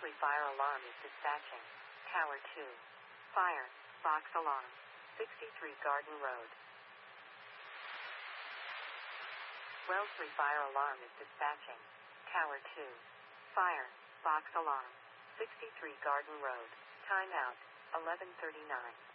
Wellesley Fire Alarm is dispatching. Tower 2. Fire. Box alarm. 63 Garden Road. Wellesley Fire Alarm is dispatching. Tower 2. Fire. Box alarm. 63 Garden Road. Timeout. 11:39.